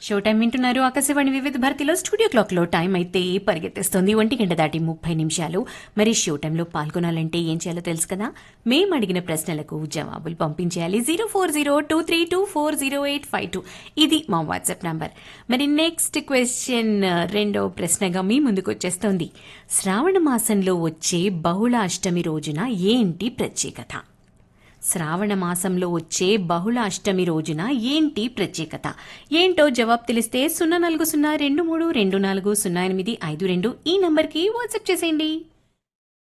Show time వింటున్నారు ఆకాశవాణి వివిధ భారతిలో. స్టూడియో క్లాక్ లో టైం అయితే పరిగెత్తేస్తుంది 1 గంట దాటి 30 నిమిషాలు. మరి షో టైంలో పాల్గొనాలంటే ఏం చేయాలో తెలుసు కదా. మేము అడిగిన ప్రశ్నలకు జవాబులు పంపించేయాలి 040223240852. ఇది మా వాట్సాప్ నంబర్. మరి నెక్స్ట్ క్వశ్చన్ రెండో ప్రశ్నగా మీ ముందుకు వచ్చేస్తోంది. శ్రావణ మాసంలో వచ్చే బహుళ అష్టమి రోజున ఏంటి ప్రత్యేకత? శ్రావణ మాసంలో వచ్చే బహుళ అష్టమి రోజున ఏంటి ప్రత్యేకత? ఏంటో జవాబు తెలిస్తే 040232400852 ఈ నంబర్కి వాట్సాప్ చేసేయండి.